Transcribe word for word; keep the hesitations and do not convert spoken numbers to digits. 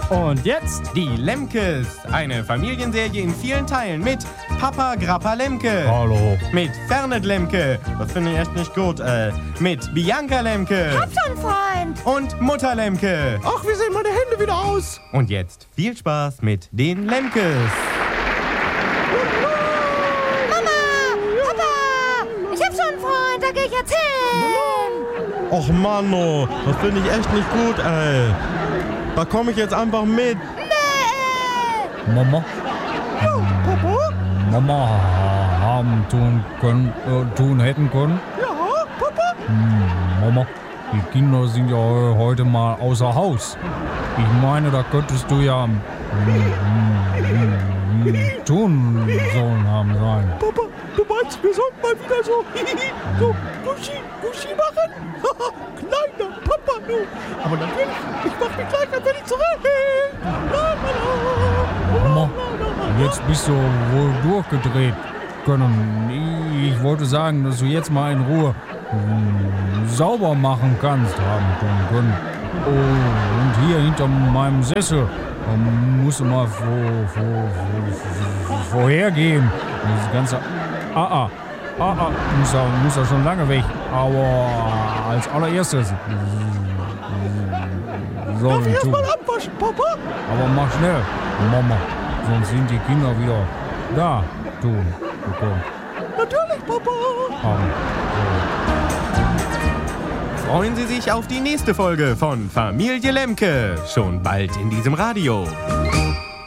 Und jetzt Die Lemkes, eine Familienserie in vielen Teilen mit Papa Grappa Lemke. Hallo. Mit Fernet Lemke, das finde ich echt nicht gut, äh, mit Bianca Lemke. Hab schon, Freund. Und Mutter Lemke. Ach, wie sehen meine Hände wieder aus? Und jetzt viel Spaß mit den Lemkes. Mama, Papa, ich hab schon einen Freund, da geh ich jetzt hin. Och Manno, das finde ich echt nicht gut, ey. Da komme ich jetzt einfach mit. Nee. Mama. Papa? Mama haben tun können, äh, tun hätten können. Ja, Papa? Hm, Mama, die Kinder sind ja heu- heute mal außer Haus. Ich meine, da könntest du ja hm, hm, hm, hm, tun sollen haben sein. Papa, du meinst, wir sollten mal wieder so, so Guschi, Guschi machen? Kleiner Papa, du. Aber natürlich, ich mach mich gleich ein wenig zurück. La, la, la. Mama, jetzt bist du wohl durchgedreht können. Ich wollte sagen, dass du jetzt mal in Ruhe hm, sauber machen kannst, haben tun können. Oh, und hier hinter meinem Sessel ähm, musst du mal vor, vor, vor, vorhergehen. Das ganze Ah, ah, ah, ah, muss er, muss er schon lange weg. Aber als allererstes sollen Darf ich erst tun. mal abwaschen, Papa? Aber mach schnell, Mama, sonst sind die Kinder wieder da tun bekommen. Natürlich, Papa. Haben. Freuen Sie sich auf die nächste Folge von Familie Lemke. Schon bald in diesem Radio.